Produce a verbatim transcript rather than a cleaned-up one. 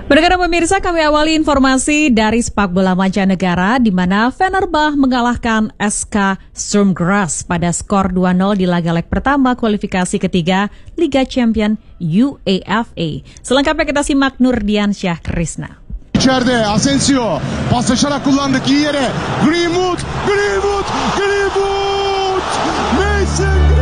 Pendengar pemirsa, kami awali informasi dari sepak bola mancanegara di mana Fenerbahce mengalahkan S K Sturm Graz pada skor dua nol di laga leg pertama kualifikasi ketiga Liga Champions U E F A. Selengkapnya kita simak Nurdiansyah Krisna. İçeride Asensio paslaşarak kullandık iyi yere. Greenwood, Greenwood, Greenwood. Mason